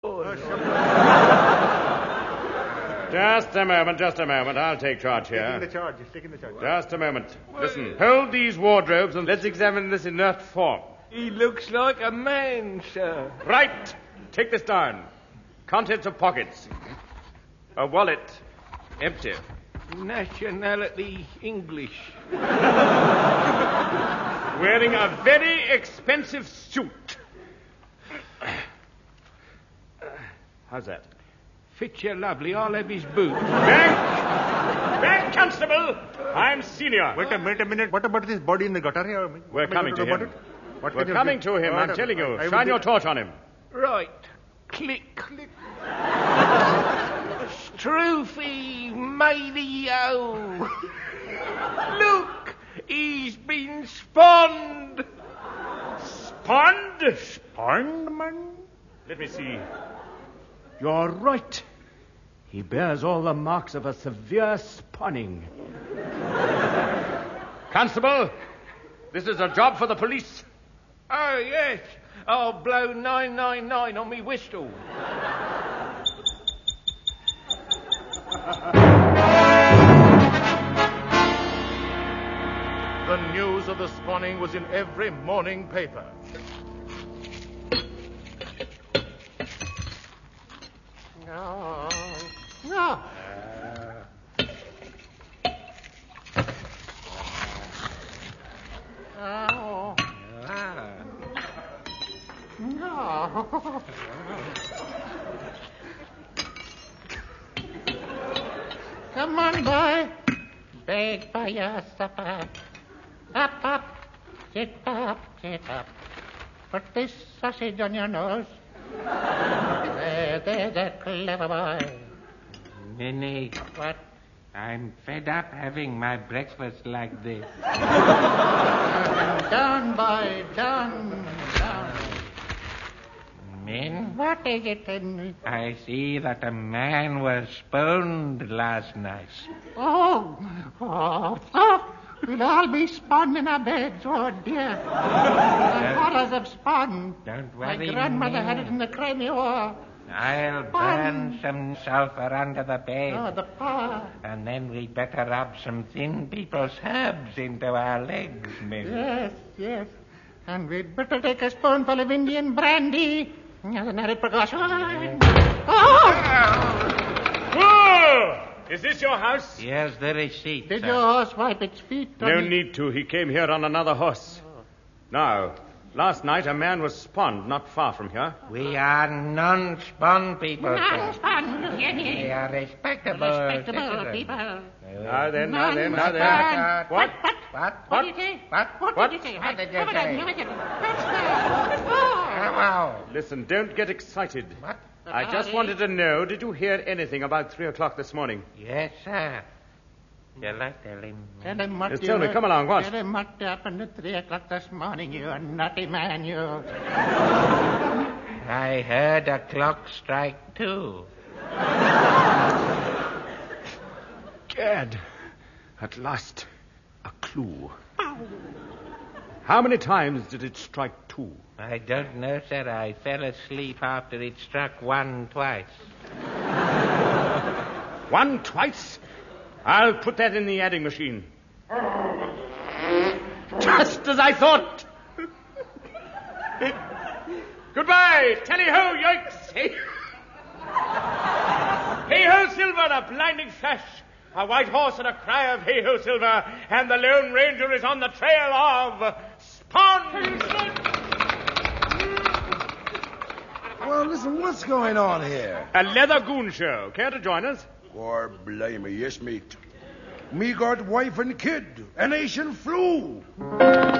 Just a moment. I'll take charge here. He's taking the charge. Just a moment. Listen, hold these wardrobes and let's examine this inert form. He looks like a man, sir. Right. Take this down. Contents of pockets. A wallet. Empty. Nationality English. Wearing a very expensive suit. How's that? Fits you lovely. I'll have his boots. Back, Constable! I'm senior. Wait a minute. What about this body in the gutter here? We're coming to him. We're coming to him, I'm telling you. Shine your torch on him. Right. Click. Stroophy matey-o. Look, he's been spawned. Spawned? Spawned, man? Let me see. You're right. He bears all the marks of a severe spawning. Constable, this is a job for the police. Oh, yes. I'll blow 999 on me whistle. The news of the spawning was in every morning paper. No. Come on, boy. Beg for your supper. Up. Sit up. Put this sausage on your nose. There's a clever boy. Minnie. What? I'm fed up having my breakfast like this. Down, boy, down. Min, What is it, Henry? I see that a man was spawned last night. Oh, we'll all be spawned in our beds. Oh, dear. The horrors of spawn. Don't My worry, grandmother had it Min. in the Crimean War. I'll burn some sulfur under the bed. Oh, the power. And then we'd better rub some thin people's herbs into our legs, Min. Yes. And we'd better take a spoonful of Indian brandy as an added precaution. Oh! Whoa! Is this your house? Here's the receipt, Did sir. your horse wipe its feet? No need to. He came here on another horse. Now, last night a man was spawned not far from here. We are non-spawn people, sir. Non-spawn. We are respectable Respectable citizens. people. Now then. Non-spawn. What? What did you say? What did you say? What did you Over there, say? over there. Oh. Hello. Listen, don't get excited. What? I just wanted to know, did you hear anything about 3 o'clock this morning? Yes, sir. Shall I tell him? Tell him what Yes, you tell me, come along, what? Tell him what happened at 3 o'clock this morning, you naughty man, you. I heard a clock strike 2. Gad, at last, a clue. How many times did it strike 2? I don't know, sir. I fell asleep after it struck 1 twice. 1 twice? I'll put that in the adding machine. Just as I thought. Goodbye. Tally-ho, yoicks. Hey-ho, Silver, a blinding flash. A white horse and a cry of hey-ho, Silver. And the Lone Ranger is on the trail of Spawn. Well, listen, what's going on here? A leather goon show. Care to join us? Or blimey, yes, mate. Me got wife and kid, and Asian flu.